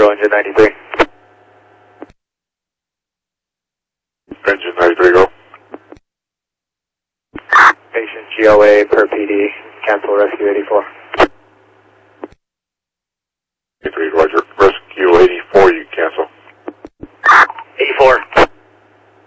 control, engine 93. Engine 93, go. Patient GOA per PD, cancel rescue 84.